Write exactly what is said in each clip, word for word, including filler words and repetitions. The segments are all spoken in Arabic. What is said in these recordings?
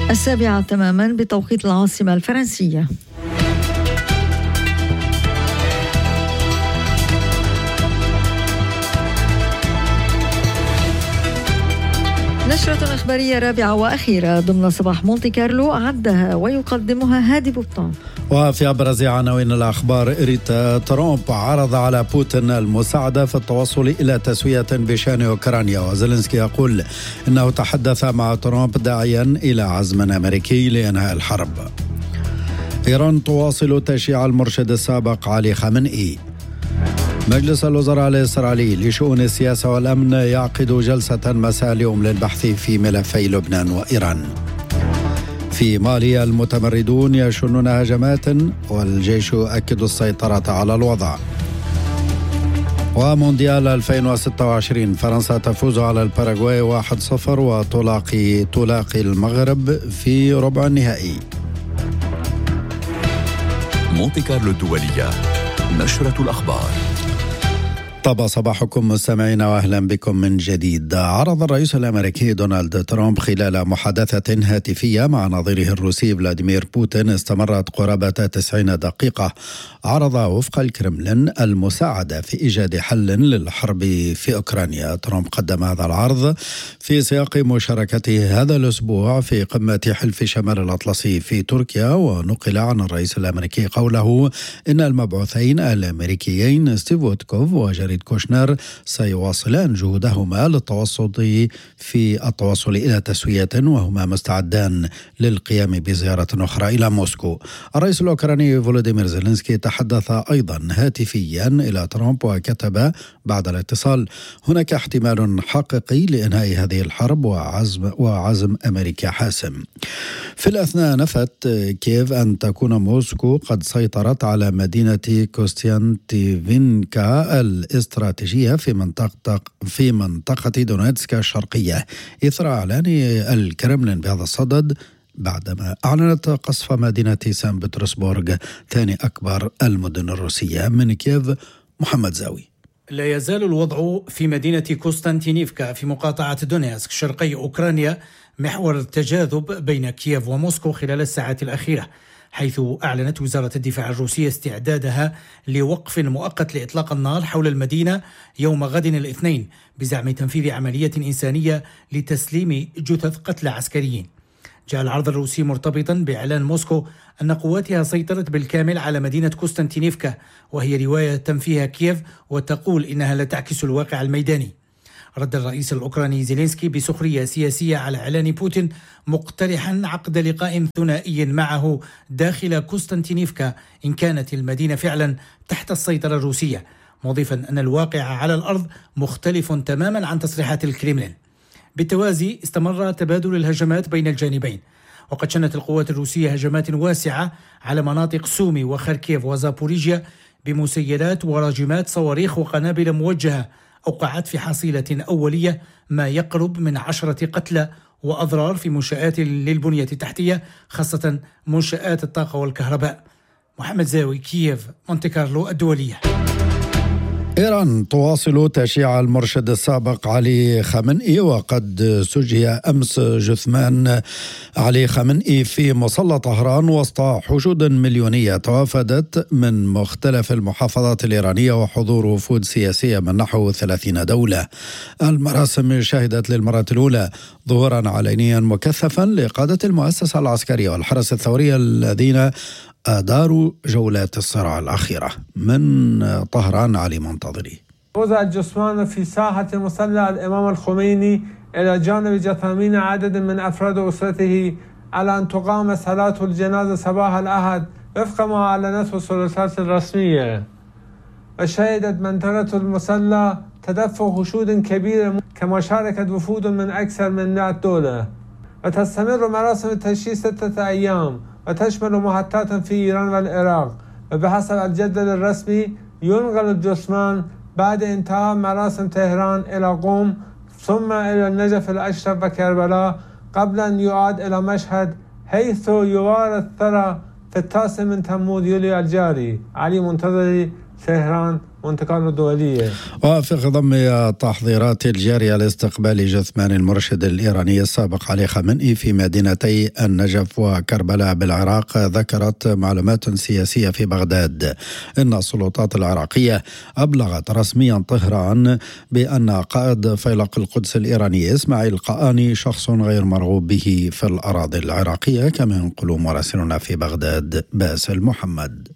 السابعة تماما بتوقيت العاصمة الفرنسية. نشرة إخبارية رابعة وأخيرة ضمن صباح مونتي كارلو أعدها ويقدمها هادي بوطان. وفي أبرز عناوين الأخبار: إريتا ترامب عرض على بوتين المساعدة في التوصل إلى تسوية بشأن أوكرانيا، وزيلينسكي يقول إنه تحدث مع ترامب داعيا إلى عزم أمريكي لإنهاء الحرب. إيران تواصل تشييع المرشد السابق علي خامنئي. مجلس الوزراء الإسرائيلي لشؤون السياسة والأمن يعقد جلسة مساء اليوم للبحث في ملفي لبنان وإيران. في مالي المتمردون يشنون هجمات والجيش يؤكد السيطرة على الوضع. ومونديال ألفين وستة وعشرين فرنسا تفوز على الباراغواي واحد صفر وتلاقي تلاقي المغرب في ربع النهائي. مونتي كارلو الدولية، نشرة الأخبار. طاب صباحكم مستمعين واهلا بكم من جديد. عرض الرئيس الامريكي دونالد ترامب خلال محادثة هاتفية مع نظيره الروسي فلاديمير بوتين استمرت قرابة تسعين دقيقة، عرض وفق الكرملين المساعدة في إيجاد حل للحرب في أوكرانيا. ترامب قدم هذا العرض في سياق مشاركته هذا الأسبوع في قمة حلف شمال الأطلسي في تركيا، ونقل عن الرئيس الامريكي قوله إن المبعوثين الامريكيين ستيف ويتكوف وجاريد كوشنر سيواصلان جهودهما للتوسط في التوصل إلى تسوية، وهما مستعدان للقيام بزيارة أخرى إلى موسكو. الرئيس الأوكراني فولوديمير زيلينسكي تحدث أيضا هاتفيا إلى ترامب وكتب بعد الاتصال: هناك احتمال حقيقي لإنهاء هذه الحرب وعزم وعزم أمريكي حاسم. في الأثناء نفت كييف أن تكون موسكو قد سيطرت على مدينة كوستيانتيفينكا الاستراتيجية في منطقة في منطقة دونيتسكا الشرقية، إثر إعلان الكرملين بهذا الصدد بعدما أعلنت قصف مدينة سان بطرسبورغ ثاني أكبر المدن الروسية. من كييف محمد زاوي. لا يزال الوضع في مدينة كوستانتينيفكا في مقاطعة دونيتسك شرقي أوكرانيا محور التجاذب بين كييف وموسكو خلال الساعات الأخيرة، حيث أعلنت وزارة الدفاع الروسية استعدادها لوقف مؤقت لإطلاق النار حول المدينة يوم غد الاثنين بزعم تنفيذ عملية إنسانية لتسليم جثث قتلى عسكريين. جاء العرض الروسي مرتبطا بإعلان موسكو أن قواتها سيطرت بالكامل على مدينة كوستانتينيفكا، وهي رواية تنفيها كييف وتقول إنها لا تعكس الواقع الميداني. رد الرئيس الأوكراني زيلينسكي بسخرية سياسية على إعلان بوتين، مقترحا عقد لقاء ثنائي معه داخل كوستانتينيفكا إن كانت المدينة فعلا تحت السيطرة الروسية، مضيفا أن الواقع على الأرض مختلف تماما عن تصريحات الكريملين. بالتوازي استمر تبادل الهجمات بين الجانبين، وقد شنت القوات الروسية هجمات واسعة على مناطق سومي وخاركيف وزابوريجيا بمسيرات وراجمات صواريخ وقنابل موجهة أوقعت في حصيلة أولية ما يقرب من عشرة قتلى وأضرار في منشآت للبنية التحتية، خاصة منشآت الطاقة والكهرباء. محمد زاوي، كييف، مونتي كارلو الدولية. إيران تواصل تشييع المرشد السابق علي خامنئي، وقد سجي أمس جثمان علي خامنئي في مصلى طهران وسط حشود مليونية توافدت من مختلف المحافظات الإيرانية وحضور وفود سياسية من نحو ثلاثين دولة. المراسم شهدت للمرة الأولى ظهورا علنيا مكثفا لقادة المؤسسة العسكرية والحرس الثوري الذين أداروا جولات الصراع الأخيرة. من طهران علي منتظري. وضع الجثمان في ساحة مصلى الإمام الخميني إلى جانب جثامين عدد من أفراد أسرته على أن تقام صلاة الجنازة صباح الأحد وفق ما أعلنته السلطات الرسمية. وشهدت منطقة المصلى تدفق حشود كبير، كما شاركت وفود من أكثر من مئة دولة. وتستمر مراسم التشييع ستة أيام وتشمل محطات في إيران والعراق، وبحسب الجدول الرسمي ينقل الجثمان بعد انتهاء مراسم طهران إلى قم ثم إلى النجف الأشرف وكربلاء، قبل أن يعاد إلى مشهد حيث يوارى الثرى في التاسع من تموز يوليو الجاري. علي منتظري، طهران، مونتي كارلو الدولية. وفي ضم التحضيرات الجارية لاستقبال جثمان المرشد الإيراني السابق علي خامنئي في مدينتي النجف وكربلاء بالعراق، ذكرت معلومات سياسية في بغداد إن السلطات العراقية أبلغت رسميا طهران بأن قائد فيلق القدس الإيراني إسماعيل قآني شخص غير مرغوب به في الأراضي العراقية، كما ينقل مراسلنا في بغداد باسل محمد.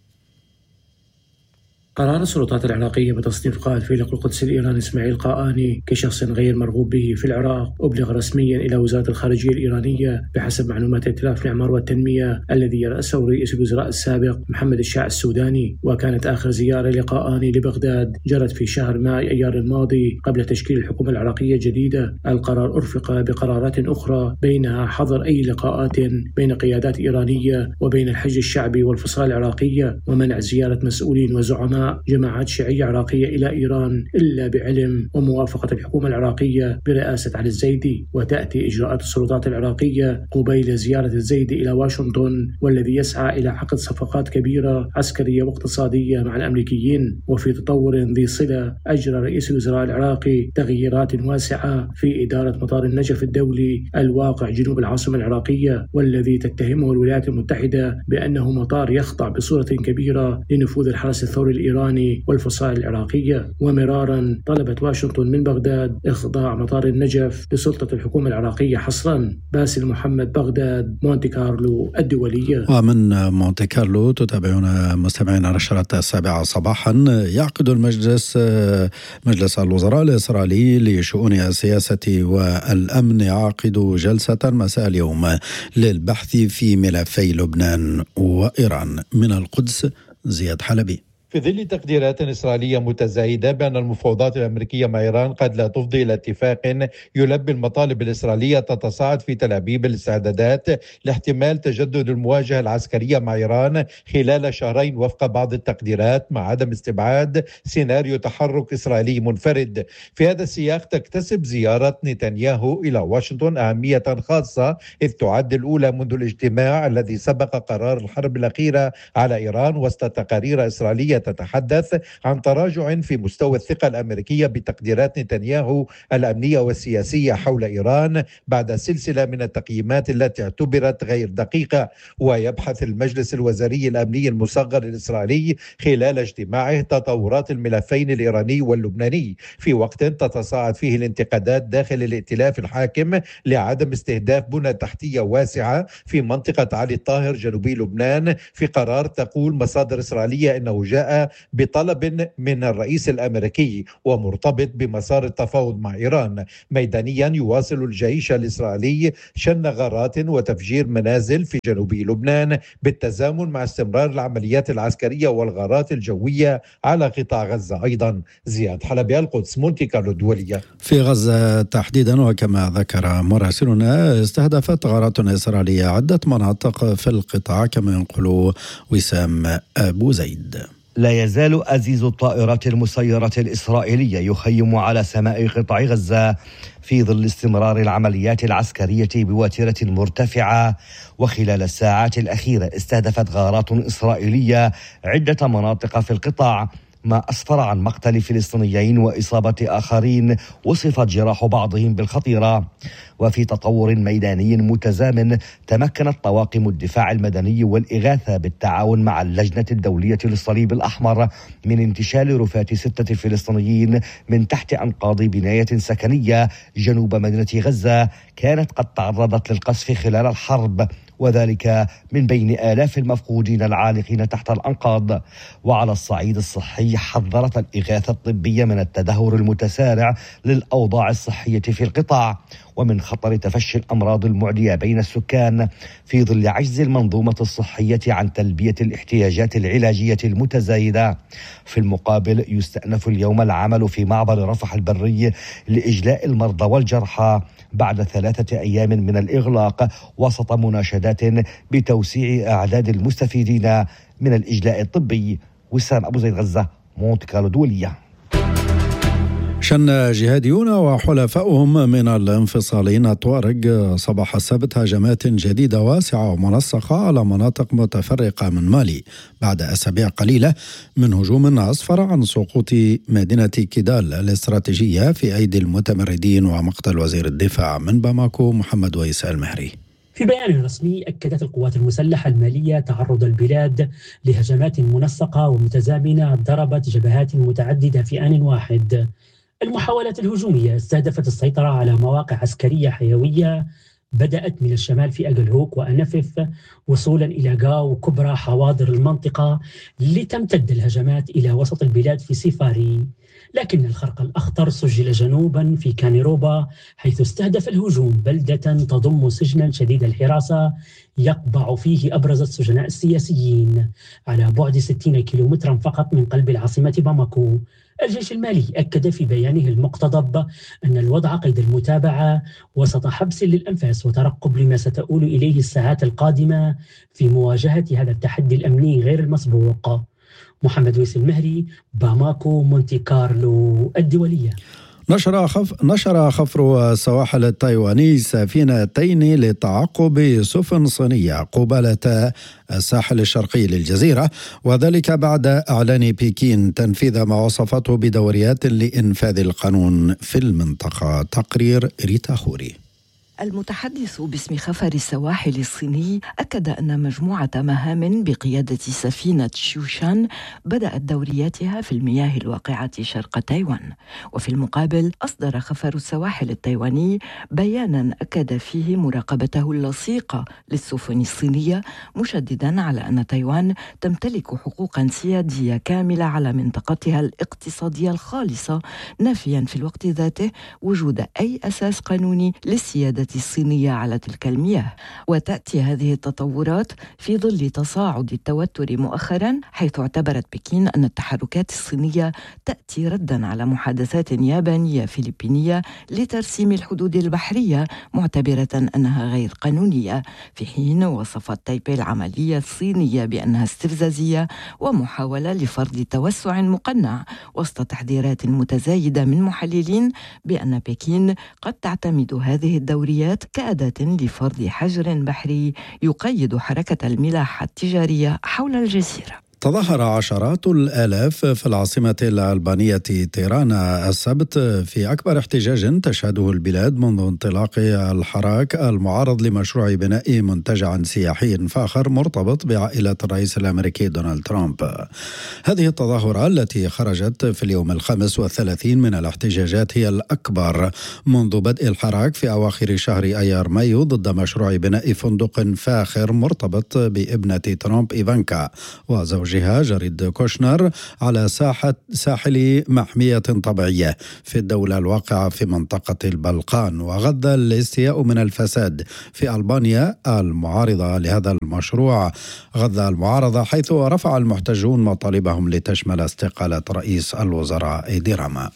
قرار السلطات العراقية بتصنيف قائد فيلق القدس الإيراني إسماعيل قآني كشخص غير مرغوب به في العراق أبلغ رسميا إلى وزارة الخارجية الإيرانية بحسب معلومات ائتلاف الإعمار والتنمية الذي يرأسه رئيس الوزراء السابق محمد الشاع السوداني. وكانت آخر زيارة لقآني لبغداد جرت في شهر ماي أيار الماضي قبل تشكيل الحكومة العراقية الجديدة. القرار أرفق بقرارات أخرى بينها حظر أي لقاءات بين قيادات إيرانية وبين الحشد الشعبي والفصائل العراقية، ومنع زيارة مسؤولين وزعماء جماعات شيعية عراقية إلى إيران إلا بعلم وموافقة الحكومة العراقية برئاسة علي الزيدي. وتأتي إجراءات السلطات العراقية قبيل زيارة الزيدي إلى واشنطن، والذي يسعى إلى عقد صفقات كبيرة عسكرية واقتصادية مع الأمريكيين. وفي تطور ذي صلة أجرى رئيس الوزراء العراقي تغييرات واسعة في إدارة مطار النجف الدولي الواقع جنوب العاصمة العراقية، والذي تتهمه الولايات المتحدة بأنه مطار يخضع بصورة كبيرة لنفوذ الحرس الثوري الإيراني والفصائل العراقية. ومرارا طلبت واشنطن من بغداد إخضاع مطار النجف لسلطة الحكومة العراقية حصرا. باسل محمد، بغداد، مونتي كارلو الدولية. ومن مونتي كارلو تتابعون مستمعينا نشرة السابعة صباحا. يعقد المجلس مجلس الوزراء الإسرائيلي لشؤون السياسة والأمن يعقد جلسة مساء اليوم للبحث في ملفي لبنان وإيران. من القدس زياد حلبي. في ظل تقديرات إسرائيلية متزايدة بأن المفاوضات الأمريكية مع إيران قد لا تفضي إلى اتفاق يلبي المطالب الإسرائيلية، تتصاعد في تل أبيب الاستعدادات لاحتمال تجدد المواجهة العسكرية مع إيران خلال شهرين وفق بعض التقديرات، مع عدم استبعاد سيناريو تحرك إسرائيلي منفرد. في هذا السياق تكتسب زيارة نتنياهو إلى واشنطن أهمية خاصة، إذ تعد الأولى منذ الاجتماع الذي سبق قرار الحرب الأخيرة على إيران، وسط تقارير إسرائيلية تتحدث عن تراجع في مستوى الثقة الأمريكية بتقديرات نتنياهو الأمنية والسياسية حول إيران بعد سلسلة من التقييمات التي اعتبرت غير دقيقة. ويبحث المجلس الوزاري الأمني المصغر الإسرائيلي خلال اجتماعه تطورات الملفين الإيراني واللبناني، في وقت تتصاعد فيه الانتقادات داخل الائتلاف الحاكم لعدم استهداف بنى تحتية واسعة في منطقة علي الطاهر جنوبي لبنان. في قرار تقول مصادر إسرائيلية إنه جاء بطلب من الرئيس الأمريكي ومرتبط بمسار التفاوض مع إيران. ميدانيا يواصل الجيش الإسرائيلي شن غارات وتفجير منازل في جنوب لبنان بالتزامن مع استمرار العمليات العسكرية والغارات الجوية على قطاع غزة. أيضا زياد حلبي، القدس، مونتي كارلو الدولية. في غزة تحديدا، وكما ذكر مراسلنا، استهدفت غارات إسرائيلية عدة مناطق في القطاع، كما ينقل وسام أبو زيد. لا يزال أزيز الطائرات المسيرة الإسرائيلية يخيم على سماء قطاع غزة في ظل استمرار العمليات العسكرية بوتيرة مرتفعة. وخلال الساعات الأخيرة استهدفت غارات إسرائيلية عدة مناطق في القطاع، ما أسفر عن مقتل فلسطينيين وإصابة آخرين وصفت جراح بعضهم بالخطيرة. وفي تطور ميداني متزامن، تمكنت طواقم الدفاع المدني والإغاثة بالتعاون مع اللجنة الدولية للصليب الأحمر من انتشال رفات ستة فلسطينيين من تحت أنقاض بناية سكنية جنوب مدينة غزة كانت قد تعرضت للقصف خلال الحرب، وذلك من بين آلاف المفقودين العالقين تحت الأنقاض. وعلى الصعيد الصحي، حذرت الإغاثة الطبية من التدهور المتسارع للأوضاع الصحية في القطاع ومن خطر تفشي الأمراض المعدية بين السكان في ظل عجز المنظومة الصحية عن تلبية الاحتياجات العلاجية المتزايدة. في المقابل، يستأنف اليوم العمل في معبر رفح البري لإجلاء المرضى والجرحى بعد ثلاثة أيام من الإغلاق، وسط مناشدات بتوسيع أعداد المستفيدين من الإجلاء الطبي. وسام أبو زيد، غزة، مونتي كارلو دولية. شن جهاديون وحلفائهم من الانفصاليين التوارق صباح السبت هجمات جديدة واسعة ومنسقة على مناطق متفرقة من مالي بعد أسابيع قليلة من هجوم أسفر عن سقوط مدينة كيدال الاستراتيجية في أيدي المتمردين ومقتل وزير الدفاع من باماكو محمد ويس المهري. في بيان رسمي أكدت القوات المسلحة المالية تعرض البلاد لهجمات منسقة ومتزامنة ضربت جبهات متعددة في آن واحد. المحاولات الهجومية استهدفت السيطرة على مواقع عسكرية حيوية بدأت من الشمال في أجلهوك وأنفف وصولا إلى غاو وكبرى حواضر المنطقة، لتمتد الهجمات إلى وسط البلاد في سيفاري. لكن الخرق الأخطر سجل جنوبا في كانيروبا، حيث استهدف الهجوم بلدة تضم سجنا شديد الحراسة يقبع فيه أبرز السجناء السياسيين على بعد ستين كيلومترا فقط من قلب العاصمة باماكو. الجيش المالي أكد في بيانه المقتضب أن الوضع قيد المتابعة وسط حبس للأنفاس وترقب لما ستؤول إليه الساعات القادمة في مواجهة هذا التحدي الأمني غير المسبوق. محمد ويس المهري، باماكو، مونتي كارلو الدولية. نشر خف نشر خفر السواحل التايواني سفينتين لتعقب سفن صينية قبالة الساحل الشرقي للجزيرة، وذلك بعد إعلان بكين تنفيذ ما وصفته بدوريات لإنفاذ القانون في المنطقة. تقرير ريتا خوري. المتحدث باسم خفر السواحل الصيني أكد أن مجموعة مهام بقيادة سفينة شوشان بدأت دورياتها في المياه الواقعة شرق تايوان. وفي المقابل أصدر خفر السواحل التايواني بيانا أكد فيه مراقبته اللصيقة للسفن الصينية، مشددا على أن تايوان تمتلك حقوقا سيادية كاملة على منطقتها الاقتصادية الخالصة، نافيا في الوقت ذاته وجود أي أساس قانوني للسيادة الصينية على تلك المياه. وتأتي هذه التطورات في ظل تصاعد التوتر مؤخرا، حيث اعتبرت بكين أن التحركات الصينية تأتي ردا على محادثات يابانية فلبينية لترسيم الحدود البحرية، معتبرة أنها غير قانونية، في حين وصفت تايبي العملية الصينية بأنها استفزازية ومحاولة لفرض توسع مقنع، وسط تحذيرات متزايدة من محللين بأن بكين قد تعتمد هذه الدوريات كأداة لفرض حجر بحري يقيد حركة الملاحة التجارية حول الجزيرة. تظاهر عشرات الآلاف في العاصمة الألبانية تيرانا السبت في أكبر احتجاج تشهده البلاد منذ انطلاق الحراك المعارض لمشروع بناء منتجع سياحي فاخر مرتبط بعائلة الرئيس الأمريكي دونالد ترامب. هذه التظاهرة التي خرجت في اليوم الخامس والثلاثين من الاحتجاجات هي الأكبر منذ بدء الحراك في أواخر شهر أيار مايو ضد مشروع بناء فندق فاخر مرتبط بابنة ترامب إيفانكا وزوجها جاريد كوشنر على ساحة ساحل محمية طبيعية في الدولة الواقعة في منطقة البلقان. وغدا الاستياء من الفساد في ألبانيا المعارضة لهذا المشروع غدا المعارضة، حيث رفع المحتجون مطالبهم لتشمل استقالة رئيس الوزراء إيدي راما.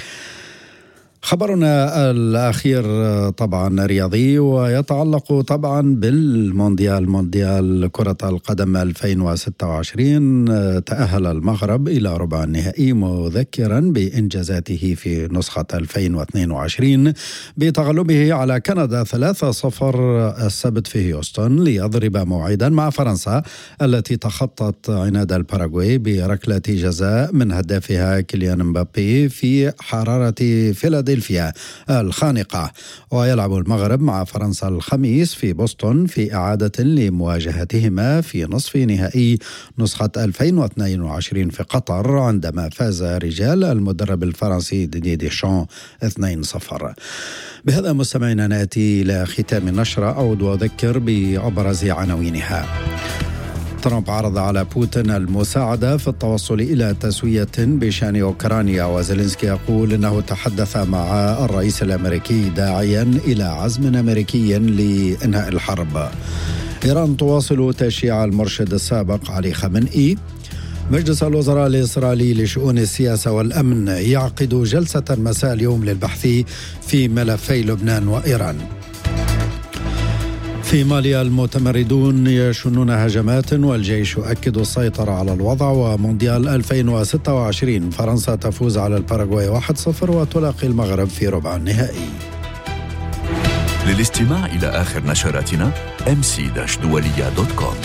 خبرنا الأخير طبعا رياضي ويتعلق طبعا بالمونديال مونديال كرة القدم ألفين وستة وعشرين. تأهل المغرب إلى ربع النهائي مذكرا بإنجازاته في نسخة ألفين واثنين وعشرين بتغلبه على كندا ثلاثة صفر السبت في هيوستن، ليضرب موعدا مع فرنسا التي تخطت عناد الباراغواي بركلة جزاء من هدافها كيليان مبابي في حرارة فيلادلفيا الخانقة. ويلعب المغرب مع فرنسا الخميس في بوسطن في إعادة لمواجهتهما في نصف نهائي نسخة ألفين واثنين وعشرين في قطر، عندما فاز رجال المدرب الفرنسي ديدي ديشان اثنين صفر. بهذا مستمعينا نأتي إلى ختام النشرة. أعود وأذكر بأبرز عناوينها. ترامب عرض على بوتين المساعدة في التوصل إلى تسوية بشأن أوكرانيا، وزيلينسكي يقول إنه تحدث مع الرئيس الأمريكي داعيا إلى عزم أمريكي لإنهاء الحرب. إيران تواصل تشييع المرشد السابق علي خامنئي. مجلس الوزراء الإسرائيلي لشؤون السياسة والأمن يعقد جلسة مساء اليوم للبحث في ملفي لبنان وإيران. في مالي المتمردون يشنون هجمات والجيش يؤكد السيطرة على الوضع. ومونديال ألفين وستة وعشرين فرنسا تفوز على الباراغواي واحد صفر وتلاقي المغرب في ربع النهائي. للاستماع إلى آخر نشراتنا إم سي دولية دوت كوم.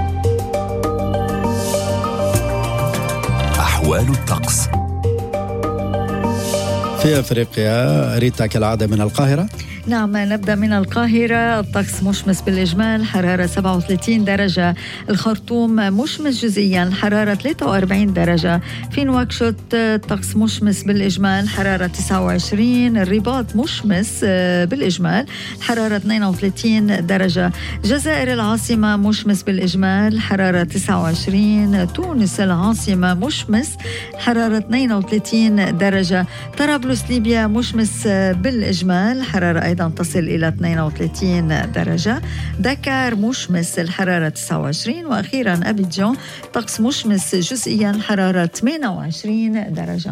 أحوال الطقس في أفريقيا. ريتا كالعادة من القاهرة. نعم، نبدأ من القاهرة. الطقس مشمس بالإجمال، حرارة سبعة وثلاثين درجة. الخرطوم مشمس جزئيا، حرارة ثلاثة وأربعين درجة. في نواكشوط الطقس مشمس بالإجمال، حرارة تسعة وعشرين. الرباط مشمس بالإجمال، حرارة اثنين وثلاثين درجة. جزائر العاصمة مشمس بالإجمال، حرارة تسعة وعشرين. تونس العاصمة مشمس، حرارة اثنين وثلاثين درجة. طرابلس ليبيا مشمس بالإجمال، حرارة أيضا تصل إلى اثنين وثلاثين درجة. دكار مشمس، الحرارة تسعة وعشرين. وأخيرا أبيجان طقس مشمس جزئيا، حرارة ثمانية وعشرين درجة.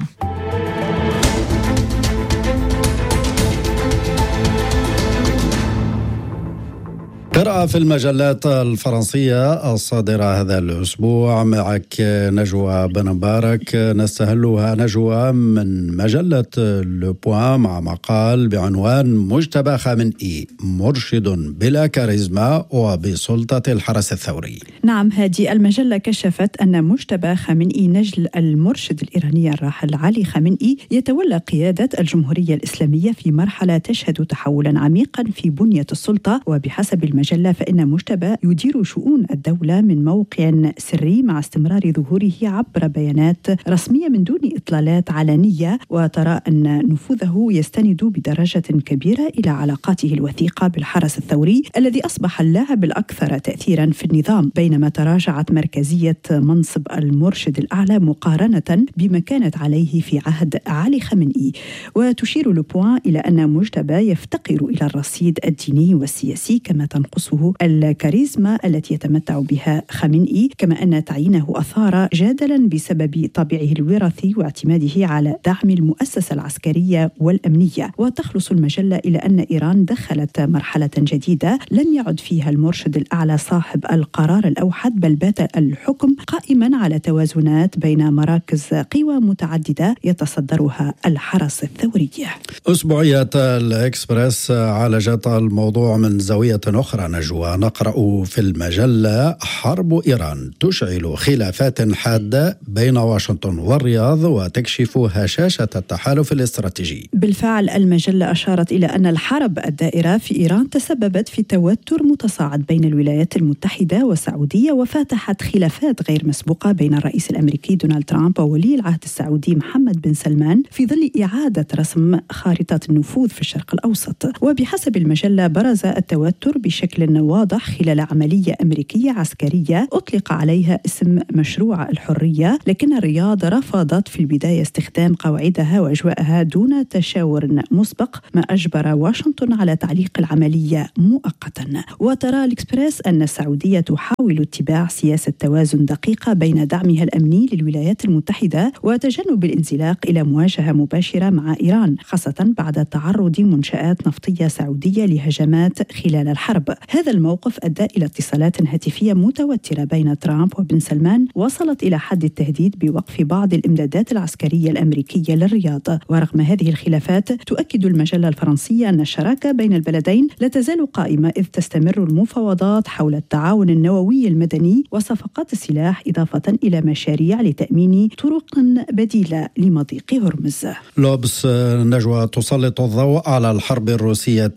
قراءة في المجلات الفرنسية الصادرة هذا الأسبوع. معك نجوى بن مبارك. نستهلها نجوى من مجلة لو بوان مع مقال بعنوان مجتبى خامنئي مرشد بلا كاريزما وبسلطة الحرس الثوري. نعم، هذه المجلة كشفت أن مجتبى خامنئي نجل المرشد الإيراني الراحل علي خامنئي يتولى قيادة الجمهورية الإسلامية في مرحلة تشهد تحولا عميقا في بنية السلطة. وبحسب المجلة فإن مجتبى يدير شؤون الدولة من موقع سري مع استمرار ظهوره عبر بيانات رسمية من دون إطلالات علنية. وترى أن نفوذه يستند بدرجة كبيرة إلى علاقاته الوثيقة بالحرس الثوري الذي أصبح اللاعب الأكثر تأثيرا في النظام، بينما تراجعت مركزية منصب المرشد الأعلى مقارنة بما كانت عليه في عهد علي خامنئي. وتشير لو بوان إلى أن مجتبى يفتقر إلى الرصيد الديني والسياسي، كما تنقصه الكاريزما التي يتمتع بها خامنئي، كما أن تعيينه أثار جدلا بسبب طابعه الوراثي واعتماده على دعم المؤسسة العسكرية والأمنية. وتخلص المجلة إلى أن إيران دخلت مرحلة جديدة لم يعد فيها المرشد الأعلى صاحب القرار الأوحد، بل بات الحكم قائما على توازنات بين مراكز قوى متعددة يتصدرها الحرس الثوري. أسبوعية الإكسبرس عالجت الموضوع من زاوية أخرى نجوى. نقرأ في المجلة حرب إيران تشعل خلافات حادة بين واشنطن والرياض وتكشف هشاشة التحالف الاستراتيجي. بالفعل المجلة أشارت إلى أن الحرب الدائرة في إيران تسببت في توتر متصاعد بين الولايات المتحدة والسعودية، وفتحت خلافات غير مسبوقة بين الرئيس الأمريكي دونالد ترامب وولي العهد السعودي محمد بن سلمان في ظل إعادة رسم خارطة النفوذ في الشرق الأوسط. وبحسب المجلة برز التوتر بشكل واضح خلال عملية أمريكية عسكرية أطلق عليها اسم مشروع الحرية، لكن الرياض رفضت في البداية استخدام قواعدها وأجواءها دون تشاور مسبق، ما أجبر واشنطن على تعليق العملية مؤقتا. وترى الإكسبريس أن السعودية تحاول اتباع سياسة توازن دقيقة بين دعمها الأمني للولايات المتحدة وتجنب الانزلاق إلى مواجهة مباشرة مع إيران، خاصة بعد تعرض منشآت نفطية سعودية لهجمات خلال الحرب. هذا الموقف أدى إلى اتصالات هاتفية متوترة بين ترامب وبن سلمان وصلت إلى حد التهديد بوقف بعض الإمدادات العسكرية الأمريكية للرياض. ورغم هذه الخلافات تؤكد المجلة الفرنسية أن الشراكة بين البلدين لا تزال قائمة، إذ تستمر المفاوضات حول التعاون النووي المدني وصفقات السلاح، إضافة إلى مشاريع لتأمين طرق بديلة لمضيق هرمز. لوبس نجوى تسلط الضوء على الحرب الروسية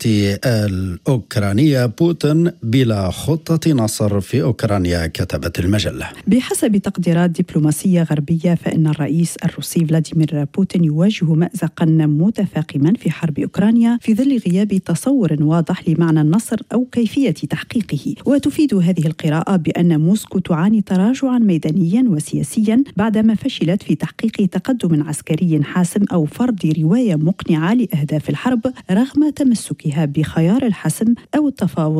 الأوكرانية. بوتين بلا خطة نصر في أوكرانيا، كتبت المجلة. بحسب تقديرات دبلوماسية غربية فإن الرئيس الروسي فلاديمير بوتين يواجه مأزقا متفاقما في حرب أوكرانيا في ظل غياب تصور واضح لمعنى النصر أو كيفية تحقيقه. وتفيد هذه القراءة بأن موسكو تعاني تراجعا ميدانيا وسياسيا بعدما فشلت في تحقيق تقدم عسكري حاسم أو فرض رواية مقنعة لأهداف الحرب، رغم تمسكها بخيار الحسم أو التفاوض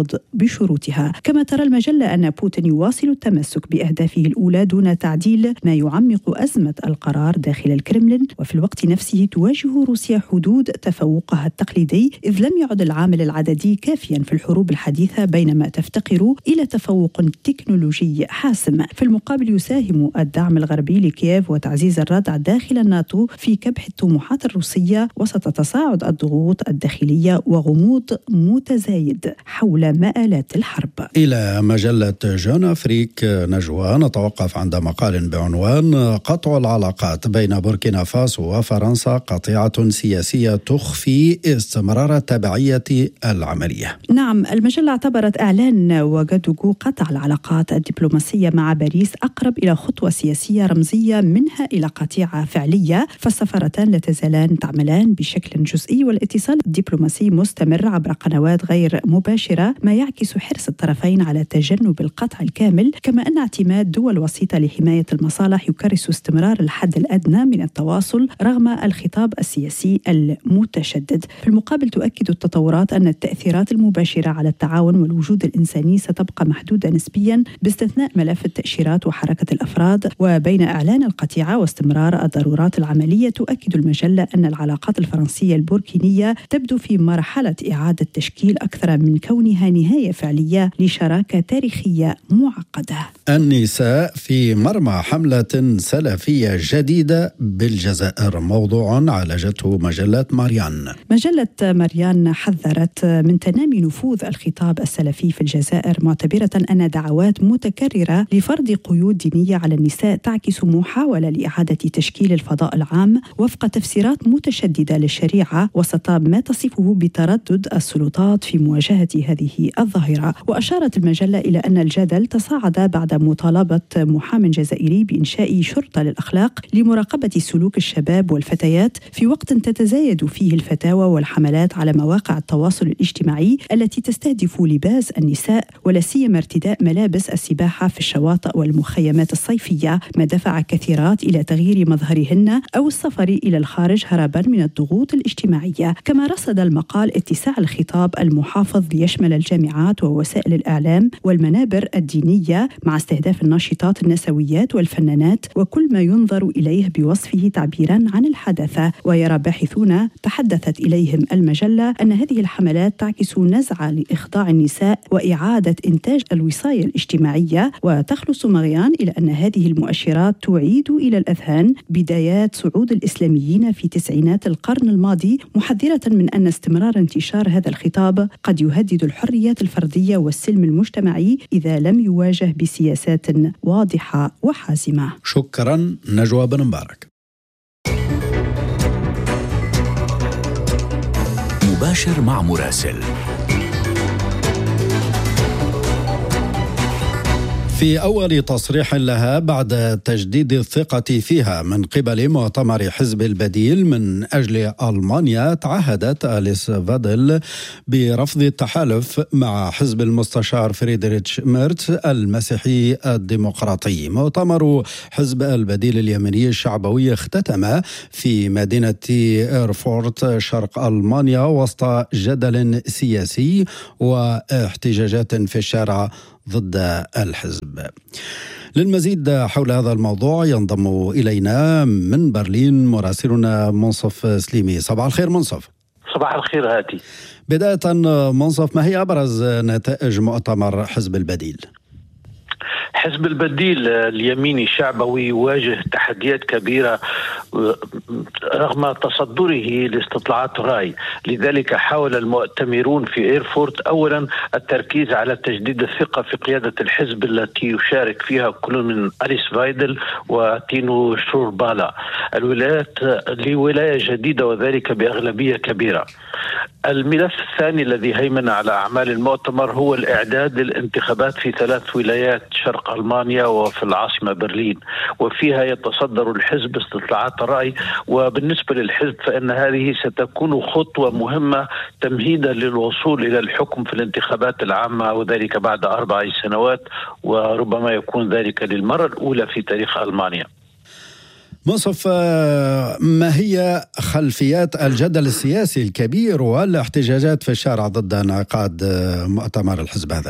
التفاوض بشروطها. كما ترى المجلة أن بوتين يواصل التمسك بأهدافه الأولى دون تعديل ما يعمق أزمة القرار داخل الكرملين، وفي الوقت نفسه تواجه روسيا حدود تفوقها التقليدي، إذ لم يعد العامل العددي كافيا في الحروب الحديثة، بينما تفتقر إلى تفوق تكنولوجي حاسم. في المقابل يساهم الدعم الغربي لكييف وتعزيز الردع داخل الناتو في كبح الطموحات الروسية وسط تصاعد الضغوط الداخلية وغموض متزايد حول مآلات الحرب. إلى مجلة جون أفريك نجوى، نتوقف عند مقال بعنوان قطع العلاقات بين بوركينا فاسو وفرنسا قطيعة سياسية تخفي استمرار التبعية العملية. نعم، المجلة اعتبرت إعلان وغادوغو قطع العلاقات الدبلوماسية مع باريس أقرب إلى خطوة سياسية رمزية منها إلى قطيعة فعلية، فالسفارتان لا تزالان تعملان بشكل جزئي والاتصال الدبلوماسي مستمر عبر قنوات غير مباشرة، ما يعكس حرص الطرفين على تجنب القطع الكامل، كما أن اعتماد دول وسيطة لحماية المصالح يكرس استمرار الحد الأدنى من التواصل رغم الخطاب السياسي المتشدد. في المقابل تؤكد التطورات أن التأثيرات المباشرة على التعاون والوجود الإنساني ستبقى محدودة نسبيا باستثناء ملف التأشيرات وحركة الأفراد. وبين إعلان القطيعة واستمرار الضرورات العملية تؤكد المجلة أن العلاقات الفرنسية البوركينية تبدو في مرحلة إعادة تشكيل أكثر من كونها نهاية فعلية لشراكة تاريخية معقدة. النساء في مرمى حملة سلفية جديدة بالجزائر، موضوع عالجته مجلة ماريان. مجلة ماريان حذرت من تنامي نفوذ الخطاب السلفي في الجزائر، معتبرة أن دعوات متكررة لفرض قيود دينية على النساء تعكس محاولة لإعادة تشكيل الفضاء العام وفق تفسيرات متشددة للشريعة وسط ما تصفه بتردد السلطات في مواجهة هذه الظاهرة. وأشارت المجلة إلى أن الجدل تصاعد بعد مطالبة محام جزائري بإنشاء شرطة للأخلاق لمراقبة سلوك الشباب والفتيات في وقت تتزايد فيه الفتاوى والحملات على مواقع التواصل الاجتماعي التي تستهدف لباس النساء ولا سيما ارتداء ملابس السباحة في الشواطئ والمخيمات الصيفية، ما دفع كثيرات إلى تغيير مظهرهن أو السفر إلى الخارج هربا من الضغوط الاجتماعية. كما رصد المقال اتساع الخطاب المحافظ ليشمل الجامعات ووسائل الإعلام والمنابر الدينية مع استهداف الناشطات النسويات والفنانات وكل ما ينظر إليه بوصفه تعبيرا عن الحداثة. ويرى باحثون تحدثت إليهم المجلة أن هذه الحملات تعكس نزعة لإخضاع النساء وإعادة إنتاج الوصاية الاجتماعية. وتخلص مغيان إلى أن هذه المؤشرات تعيد إلى الأذهان بدايات صعود الإسلاميين في تسعينات القرن الماضي، محذرة من أن استمرار انتشار هذا الخطاب قد يهدد الحريات الفردية والسلم المجتمعي إذا لم يواجه بسياسات واضحة وحاسمة. شكرا نجوى بن مبارك. مباشر مع مراسل. في أول تصريح لها بعد تجديد الثقة فيها من قبل مؤتمر حزب البديل من أجل ألمانيا، تعهدت أليس فادل برفض التحالف مع حزب المستشار فريدريتش ميرتس المسيحي الديمقراطي. مؤتمر حزب البديل اليمني الشعبوي اختتم في مدينة إيرفورت شرق ألمانيا وسط جدل سياسي واحتجاجات في الشارع ضد الحزب. للمزيد حول هذا الموضوع ينضم إلينا من برلين مراسلنا منصف سليمي. صباح الخير منصف. صباح الخير هاتي. بداية منصف، ما هي أبرز نتائج مؤتمر حزب البديل؟ حزب البديل اليميني الشعبوي يواجه تحديات كبيرة رغم تصدره لاستطلاعات الرأي، لذلك حاول المؤتمرون في إيرفورت أولا التركيز على تجديد الثقة في قيادة الحزب التي يشارك فيها كل من أليس فايدل وتينو شوربالا الولايات لولاية جديدة وذلك بأغلبية كبيرة. الملف الثاني الذي هيمن على أعمال المؤتمر هو الإعداد للانتخابات في ثلاث ولايات شرق ألمانيا وفي العاصمة برلين، وفيها يتصدر الحزب استطلاعات الرأي. وبالنسبة للحزب فإن هذه ستكون خطوة مهمة تمهيدا للوصول إلى الحكم في الانتخابات العامة، وذلك بعد أربع سنوات، وربما يكون ذلك للمرة الأولى في تاريخ ألمانيا. منصف، ما هي خلفيات الجدل السياسي الكبير والاحتجاجات في الشارع ضد انعقاد مؤتمر الحزب هذا؟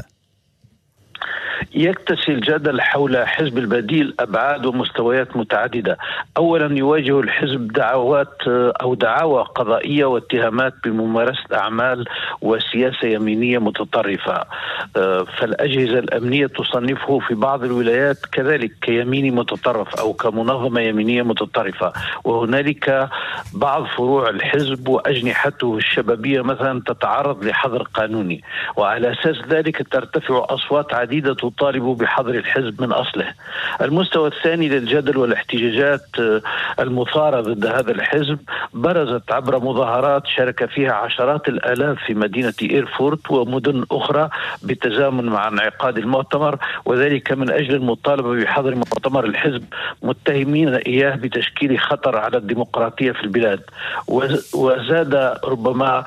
يكتسي الجدل حول حزب البديل أبعاد ومستويات متعددة. أولا، يواجه الحزب دعوات أو دعاوى قضائية واتهامات بممارسة أعمال وسياسة يمينية متطرفة، فالأجهزة الأمنية تصنفه في بعض الولايات كذلك كيميني متطرف أو كمنظمة يمينية متطرفة. وهنالك بعض فروع الحزب وأجنحته الشبابية مثلا تتعرض لحظر قانوني، وعلى أساس ذلك ترتفع أصوات عديدة تطالب بحظر الحزب من أصله. المستوى الثاني للجدل والاحتجاجات المثارة ضد هذا الحزب برزت عبر مظاهرات شارك فيها عشرات الآلاف في مدينة إيرفورت ومدن أخرى بالتزامن مع انعقاد المؤتمر، وذلك من أجل المطالبة بحظر مؤتمر الحزب، متهمين إياه بتشكيل خطر على الديمقراطية في البلاد. وزاد ربما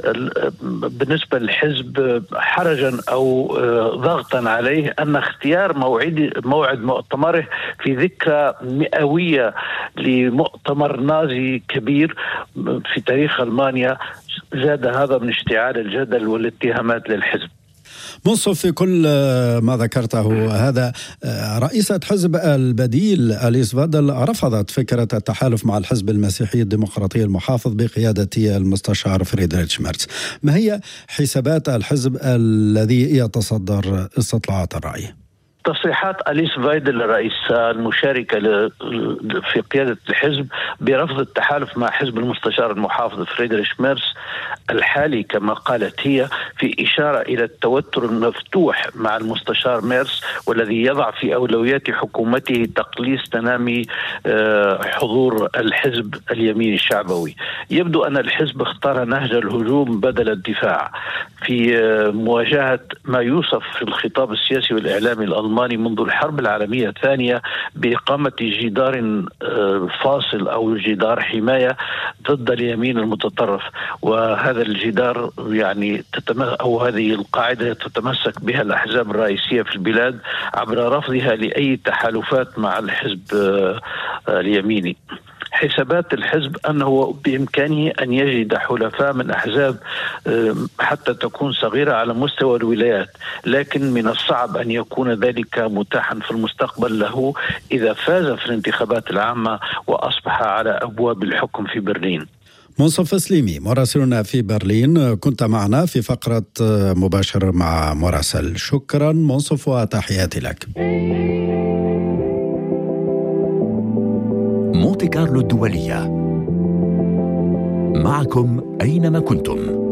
بالنسبة للحزب حرجا أو ضغطا عليه أن اختيار موعد موعد مؤتمره في ذكرى مئوية لمؤتمر نازي كبير في تاريخ ألمانيا زاد هذا من اشتعال الجدل والاتهامات للحزب. منصف، في كل ما ذكرته هذا، رئيسة حزب البديل أليس فادل رفضت فكرة التحالف مع الحزب المسيحي الديمقراطي المحافظ بقيادة المستشار فريدريش ميرز. ما هي حسابات الحزب الذي يتصدر استطلاعات الرأي؟ تصريحات أليس فايدل الرئيسة المشاركة في قيادة الحزب برفض التحالف مع حزب المستشار المحافظ فريدريش ميرز الحالي كما قالت هي، في إشارة إلى التوتر المفتوح مع المستشار ميرز، والذي يضع في أولويات حكومته تقليص تنامي حضور الحزب اليمين الشعبوي. يبدو أن الحزب اختار نهج الهجوم بدل الدفاع في مواجهة ما يوصف في الخطاب السياسي والإعلامي الألماني منذ الحرب العالمية الثانية بإقامة جدار فاصل أو جدار حماية ضد اليمين المتطرف. وهذا الجدار يعني أو هذه القاعدة تتمسك بها الأحزاب الرئيسية في البلاد عبر رفضها لأي تحالفات مع الحزب اليميني. حسابات الحزب أنه بإمكانه أن يجد حلفاء من أحزاب حتى تكون صغيرة على مستوى الولايات، لكن من الصعب أن يكون ذلك متاحا في المستقبل له إذا فاز في الانتخابات العامة وأصبح على أبواب الحكم في برلين. منصف سليمي مراسلنا في برلين، كنت معنا في فقرة مباشر مع مراسل. شكرا منصف وتحياتي لك. مونتي كارلو الدولية، معكم أينما كنتم.